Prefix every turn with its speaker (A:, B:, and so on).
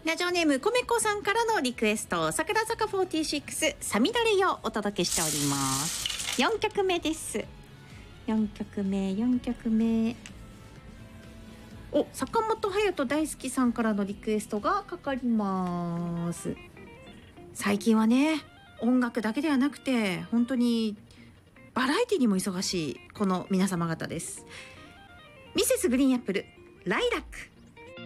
A: ラジオネームコメコさんからのリクエスト、桜坂46さみだれよお届けしております。4曲目です。4曲目坂本勇人大好きさんからのリクエストがかかります。最近はね、音楽だけではなくて本当にバラエティにも忙しいこの皆様方です。ミセスグリーンアップルライラック。